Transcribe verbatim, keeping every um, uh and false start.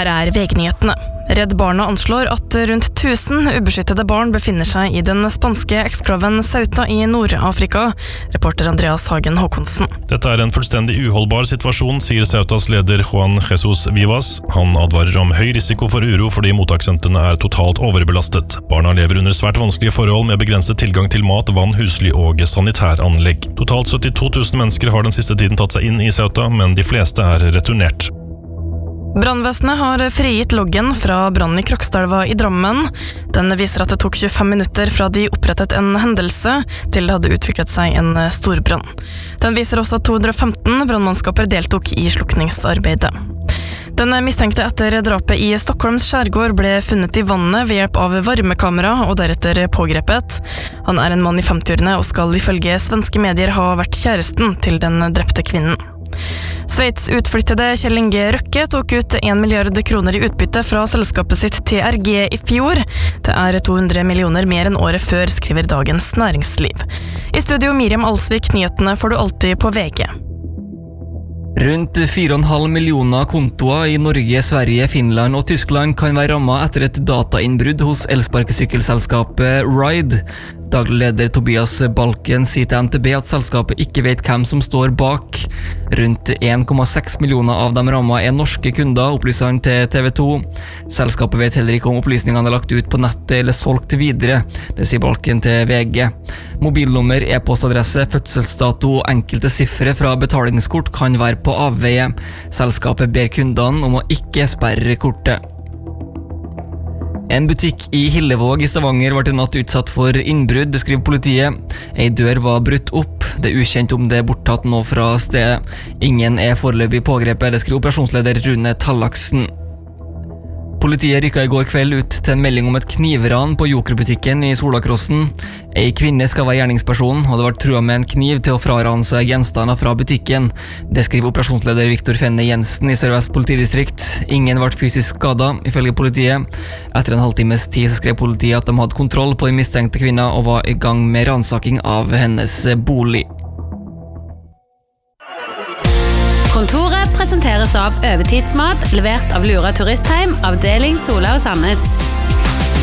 Her er V G-nyhetene. Redd Barna anslår at rundt tusen ubeskyttede barn befinner seg i den spanske eksklaven Ceuta i Nord-Afrika. Reporter Andreas Hagen Håkonsen. Dette er en fullstendig uholdbar situasjon, sier Ceutas leder Juan Jesus Vivas. Han advarer om høy risiko for uro fordi mottakssentrene er totalt overbelastet. Barna lever under svært vanskelige forhold med begrenset tilgang til mat, vann, husly og sanitæranlegg. Totalt syttito tusen mennesker har den siste tiden tatt seg inn i Ceuta, men de fleste er returnert. Brannvesenet har frigitt loggen fra brannen i Krokstadelva i Drammen. Den viser at det tok tjuefem minutter fra de opprettet en hendelse til det hadde utviklet seg en storbrann. Den viser også at to hundre og femten brannmannskaper deltok i slukningsarbeidet. Den mistenkte etter drapet i Stockholms skjærgård ble funnet i vannet ved hjelp av varmekamera og deretter pågrepet. Han er en mann i femtiårene og skal ifølge svenske medier ha vært kjæresten til den drepte kvinnen. Sveits utflyttede Kjell Inge Røkke tok ut en milliard kroner i utbytte fra selskapet sitt T R G i fjor. Det er to hundre millioner mer enn året før, skriver Dagens Næringsliv. I studio Miriam Alsvik, nyhetene får du alltid på V G. Rundt fire komma fem millioner kontoer i Norge, Sverige, Finland og Tyskland kan være rammet etter et datainnbrudd hos elsparkesykkelselskapet Ride. Daglig leder Tobias Balken sier til N T B at selskapet ikke vet hvem som står bak. Rundt en komma seks millioner av dem rammet er norske kunder, opplyser han til T V to. Selskapet vet heller ikke om opplysningene er lagt ut på nettet eller solgt videre. Det sier Balken til V G. Mobilnummer, e-postadresse, fødselsdato og enkelte siffre fra betalingskort kan være på avveie. Selskapet ber kundene om å ikke sperre kortet. En butikk i Hillevåg i Stavanger ble i natt utsatt for innbrudd, skriver politiet. En dør var brutt opp. Det er ukjent om det er borttatt nå fra stedet. Ingen er foreløpig pågrepet, det skriver operasjonsleder Rune Tallaksen. Politiet rykket i går kveld ut til en melding om et knivran på Joker-butikken i Solakrossen. En kvinne skal være gjerningsperson, og det var trua med en kniv til å frarane seg gjenstander fra butikken. Det skriver operasjonsleder Viktor Fenne Jensen i Sør-Vest politidistrikt. Ingen ble fysisk skadet, ifølge politiet. Etter en halvtimes tid skrev politiet at de hadde kontroll på den mistenkte kvinna og var i gang med ransaking av hennes bolig. Kontoret presenteres av Overtidsmat, levert av Lura Turistheim, avdeling Sola og Sandnes.